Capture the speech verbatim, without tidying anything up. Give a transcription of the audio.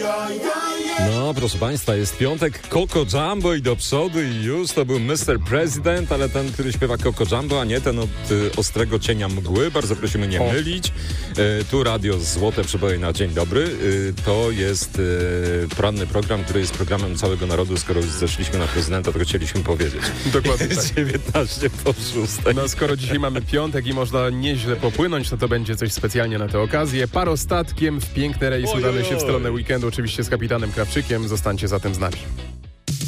No, proszę Państwa, jest piątek, Coco Jumbo i do przodu i już to był mister President, ale ten, który śpiewa Coco Jumbo, a nie ten od y, Ostrego Cienia Mgły. Bardzo prosimy nie O. mylić. Y, tu Radio Złote przypomina Dzień Dobry. Y, to jest y, poranny program, który jest programem całego narodu. Skoro już zeszliśmy na prezydenta, to chcieliśmy powiedzieć. Dokładnie tak. dziewiętnaście po szóstej. No skoro dzisiaj mamy piątek i można nieźle popłynąć, no to będzie coś specjalnie na tę okazję. Parostatkiem w piękny rejs Oj, udamy oj, się w oj. stronę weekendu, oczywiście z kapitanem Krawczykiem. Zostańcie zatem z nami.